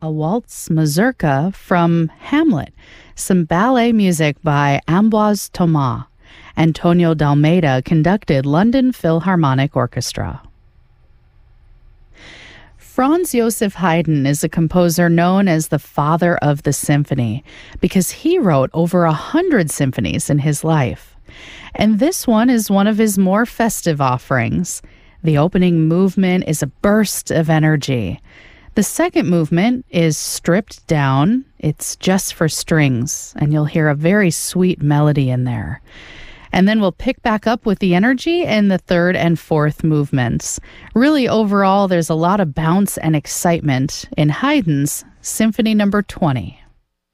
a waltz mazurka from Hamlet, some ballet music by Ambroise Thomas. Antonio Dalmeida conducted London Philharmonic Orchestra. Franz Joseph Haydn is a composer known as the father of the symphony because he wrote over 100 symphonies in his life. And this one is one of his more festive offerings. The opening movement is a burst of energy. The second movement is stripped down. It's just for strings, and you'll hear a very sweet melody in there. And then we'll pick back up with the energy in the third and fourth movements. Really, overall, there's a lot of bounce and excitement in Haydn's Symphony No. 20.